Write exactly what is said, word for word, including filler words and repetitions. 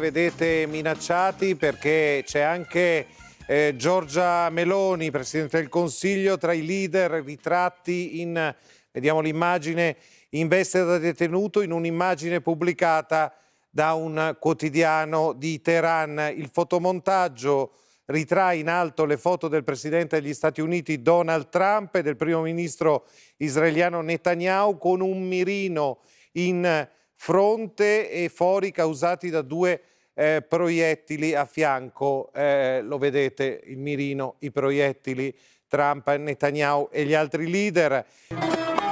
vedete, minacciati, perché c'è anche eh, Giorgia Meloni, Presidente del Consiglio, tra i leader ritratti in, vediamo l'immagine, in veste da detenuto, in un'immagine pubblicata da un quotidiano di Teheran. Il fotomontaggio ritrae in alto le foto del Presidente degli Stati Uniti Donald Trump e del Primo Ministro israeliano Netanyahu con un mirino in fronte e fori causati da due eh, proiettili a fianco. Eh, lo vedete, il mirino, i proiettili, Trump, Netanyahu e gli altri leader.